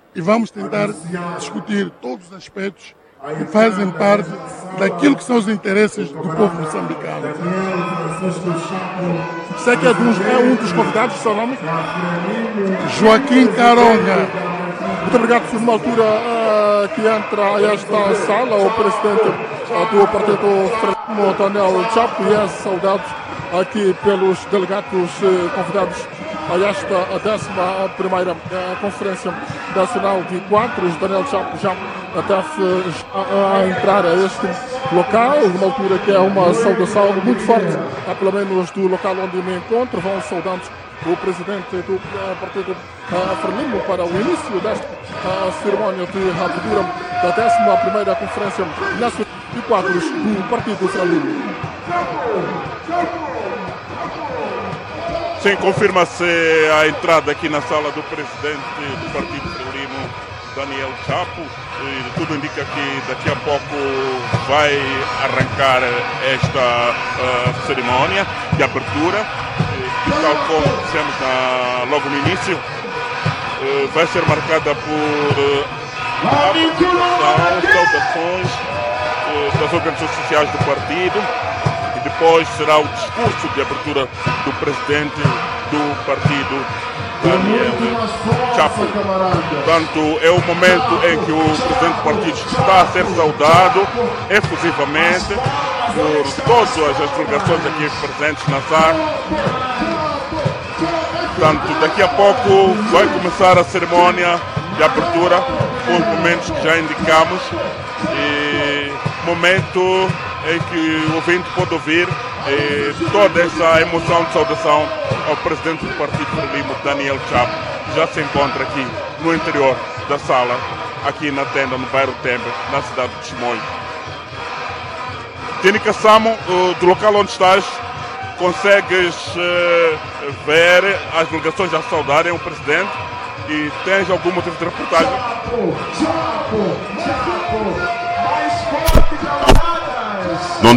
e vamos tentar discutir todos os aspectos que fazem parte daquilo que são os interesses do povo moçambicano. Sei que é um dos convidados, seu nome? Joaquim Caronga. Muito obrigado. Por uma altura que entra a esta sala o presidente do partido Frelimo, Daniel Chapo, e é saudado aqui pelos delegados convidados a esta 11ª Conferência Nacional de Encontros. Daniel Chapo já deve a entrar a este local, numa altura que é uma saudação muito forte, pelo menos do local onde me encontro. Vão saudando o presidente do partido Frelimo para o início desta cerimónia de abertura da 11ª Conferência Nacional de Encontros do partido Frelimo. Sim, confirma-se a entrada aqui na sala do presidente do partido Frelimo, Daniel Chapo, e tudo indica que daqui a pouco vai arrancar esta cerimónia de abertura, e tal como dissemos logo no início, vai ser marcada por apresentação, saudações das organizações sociais do partido. Depois será o discurso de abertura do presidente do partido, Daniel Chapo. Portanto, é o momento em que o presidente do partido está a ser saudado efusivamente por todas as delegações aqui presentes na sala. Portanto, daqui a pouco vai começar a cerimónia de abertura com os momentos que já indicamos. E momento em que o ouvinte pode ouvir toda essa emoção de saudação ao presidente do partido Frelimo, Daniel Chapo, que já se encontra aqui no interior da sala, aqui na tenda, no bairro Tembe, na cidade de Chimoio. Tini Kassamo, do local onde estás, consegues ver as delegações a saudarem o presidente e tens algum motivo de reportagem? Não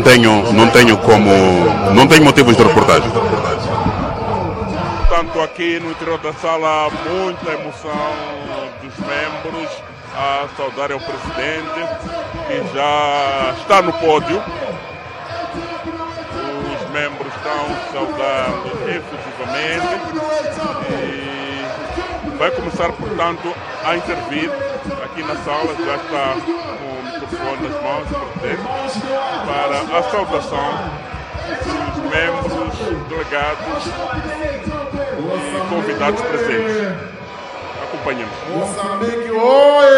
tenho motivos de reportagem. Portanto, aqui no interior da sala, muita emoção dos membros a saudarem o presidente, que já está no pódio. Os membros estão saudando efetivamente e vai começar, portanto, a intervir aqui na sala. Já está nas mãos do presidente para a saudação dos membros, delegados e convidados presentes. Acompanhamos. Moçambique, oi!